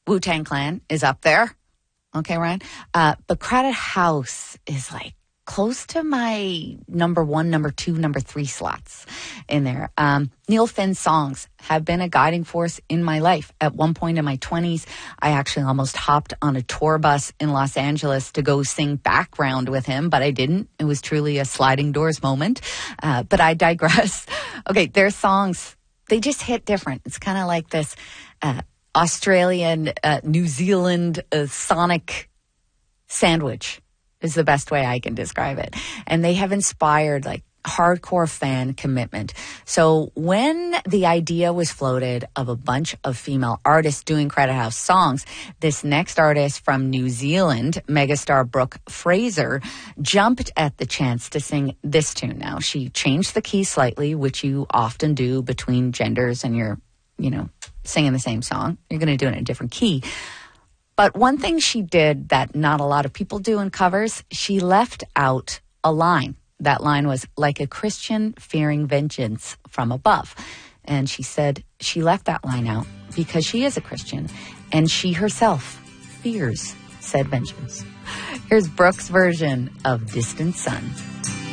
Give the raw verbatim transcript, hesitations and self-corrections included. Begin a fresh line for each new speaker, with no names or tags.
Wu-Tang Clan is up there. Okay, Ryan. Uh, but Crowded House is like close to my number one, number two, number three slots in there. Um, Neil Finn's songs have been a guiding force in my life. At one point in my twenties, I actually almost hopped on a tour bus in Los Angeles to go sing background with him, but I didn't. It was truly a sliding doors moment. Uh, but I digress. Okay, their songs, they just hit different. It's kind of like this uh, Australian, uh, New Zealand uh, sonic sandwich is the best way I can describe it. And they have inspired like hardcore fan commitment. So when the idea was floated of a bunch of female artists doing Crowded House songs, this next artist from New Zealand, megastar Brooke Fraser, jumped at the chance to sing this tune. Now, she changed the key slightly, which you often do between genders and you're, you know, singing the same song. You're going to do it in a different key. But one thing she did that not a lot of people do in covers, she left out a line. That line was, like a Christian fearing vengeance from above. And she said she left that line out because she is a Christian and she herself fears said vengeance. Here's Brooke's version of Distant Sun.